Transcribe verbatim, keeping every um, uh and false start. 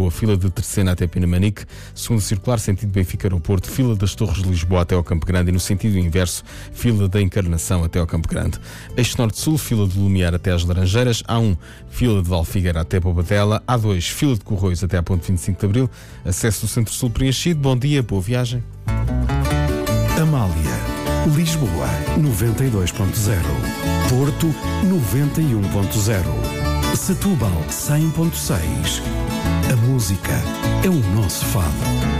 Lisboa, fila de Terceira até Pinamanique, segundo circular, sentido Benfica-Aeroporto, fila das Torres de Lisboa até ao Campo Grande e no sentido inverso, fila da Encarnação até ao Campo Grande. Eixo Norte-Sul, fila de Lumiar até às Laranjeiras, A um, fila de Valfigueira até Bobadela, A dois, fila de Corroios até à Ponte vinte e cinco de Abril, acesso do Centro-Sul preenchido. Bom dia, boa viagem. Amália, Lisboa noventa e dois ponto zero, Porto noventa e um ponto zero, Setúbal cem ponto seis. A música é o nosso fado.